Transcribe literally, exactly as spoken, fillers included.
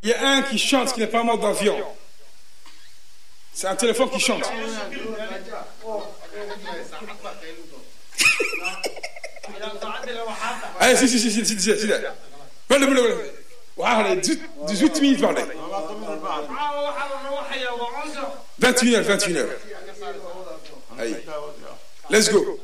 Il y a un qui chante, qui n'est pas en mode avion. C'est un téléphone qui chante. Allez, si, si, si, si, si, si, si. Voilà, voilà, voilà. Voilà, dix-huit minutes parlé. vingt et une heures, vingt et une heures. Allez, let's go.